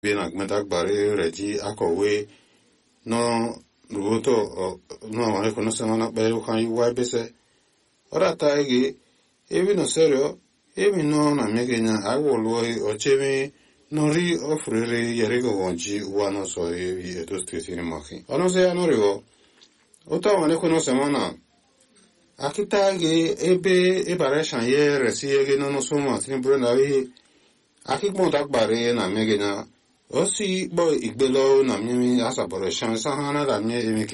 bien agmeta gbare reji akowe no rugoto no reconoce mana pe uhan iwa bese ora taigi ebi no serio ebi no na megenya agwolo ochemi nori ofrere yerego gonji wano so ebi eto stesini maki ono se anorigo ota wane reconoce mana akitagi ebe ebare shanye resi ege no so ma tin brenda wi akikmo dagbare na megenya osi boy igbelo na mimi asaboro chance hana da mi emiki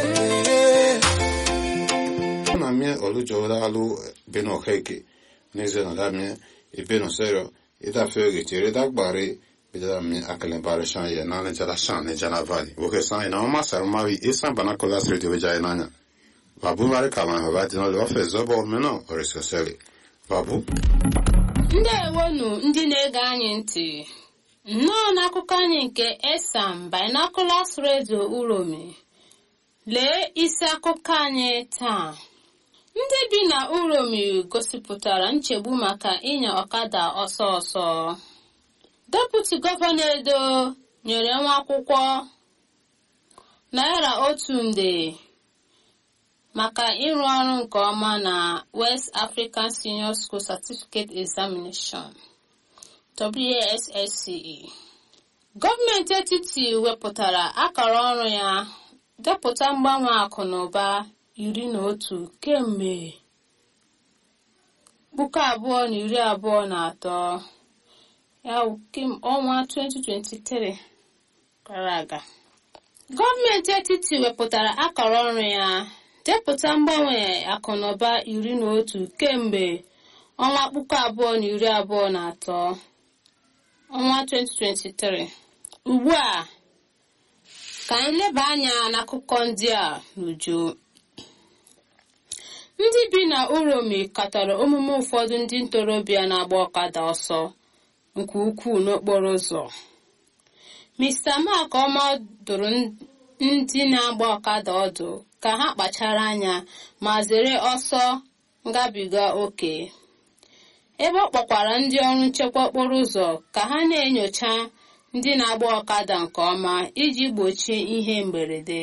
na mi olujo da alu beno heke neze na da mi e beno serio e da fege tire dagbare be da mi akalen bare chanye na ne jara chane jana vali o ke san na ma sar ma wi isan bana ko da street we jay nanya babu mare kama ba ti no lo fe zobo meno o resosele babu ndewonu ndị na-ege anyị ntị nnọọ n'akụkọ anyị nke Esam Binoculars Radio Uromi. Lee isi akụkọ anyị taa. Ndị bi na Uromi gosipụtara nchegbu maka ịnya ọkada ọsọ ọsọ. Deputy Gọvanọ Edo nyere nwa akwụkwọ naira 1,000,000 maka ịrụ ọrụ nke ọma na West African Senior School Certificate Examination WASSCE. Gọọmenti etiti wepụtara akara ọrụ ya depụta mgbanwe akụ na ụba 11 kemgbe 2023 ya ọnwa 2023 gara aga. Gọọmenti etiti wepụtara akara ọrụ ya depụta mgbanwe akụ na ụba 11 kemgbe ọnwa 2023 ọnwa 2023. Ugbu a ka anyị leba anya n'akụkọ ndị a n'uju. Ndị bi na Uromi katọrọ omume ụfọdụ ndị ntorobịa na-agba ọkada ọsọ nke ukwuu n'okporo ụzọ. Mr. Mark Ọma dụrụ ndị na-agba ọkada ọdụ ka ha kpachara anya ma zere ọsọ ngabiga oke. Ebe ọ kpọkwara ndị ọrụ nchekwa okporo ụzọ ka ha na-enyocha ndị na-agba ọkada nke ọma iji gbochie ihe mberede.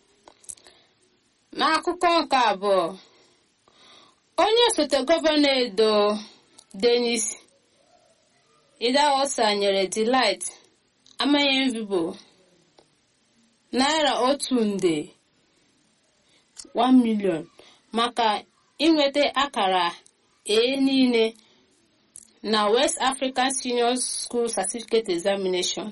N'akụkọ nke abụọ, onye osote gọvanọ Edo Dennis Idahosa nyere Delight Amayemvibo naira 1,000,000 1 million maka inweta akara A niile na West African Senior School Certificate Examination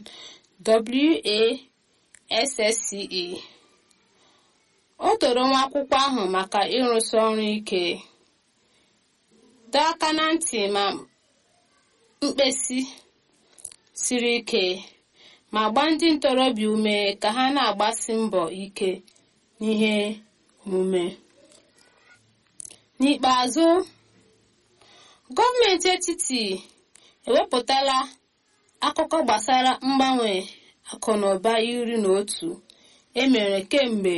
WASSCE. O toro nwa akwụkwọ ahụ maka ịrụsi ọrụ ike, dọọ aka na ntị ma mkpesi siri ike, ma gbaa ndị ntorobịa ume ka ha na-agbasi mbọ ike n'ihe omume. N'ikpeazụ, gọọmenti etiti ewepụtala akụkọ gbasara mgbanwe akụnụba 11 emere kemgbe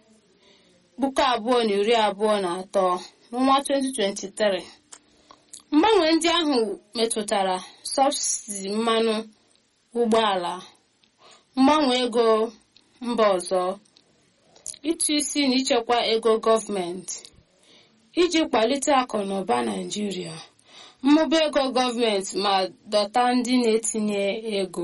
2023 n'ọnwa 2023. Mgbanwe ndị ahụ metụtara sọbsidi mmanụ ụgbọala, mgbanwe ego mba ọzọ, ịtụ isi na ichekwa ego gọọmenti iji kwalite akụnụba Naịjirịa, mmụba ego gọọmenti ma dọta ndị na-etinye ego.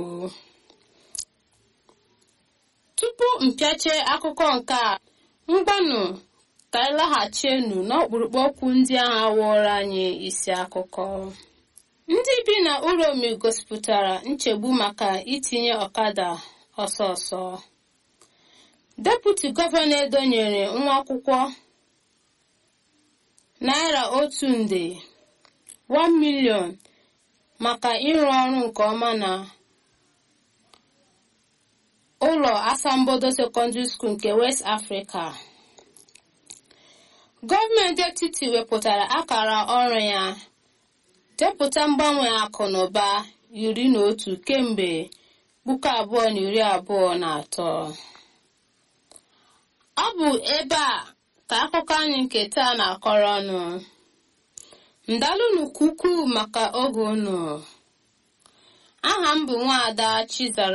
Tupu mpịache akụkọ nke a, ngwanụ ka anyị laghachienu n'ọkpụrụkpụ okwu ndị ahụ wụrụ anyị isi akụkọ. Ndị bi na Uromi gosipụtara nchegbu maka itinye ọkada ọsọ ọsọ. Deputy Gọvanọ Edo nyere nwa akwụkwọ naira 1,000,000 1 million maka ịrụ ọrụ nke ọma na ụlọ asambodo secondary school nke West Africa. Gọọmenti etiti wepụtara akara ọrụ ya depụta mgbanwe akụ na ụba 11 kemgbe 2023. Ọ bụ ebe a ka akụkọ anyị nke taa na-akọrọ ọnụ. Ndalụnụ kuku maka oge unu. Aha m bụ Nwaada Chizara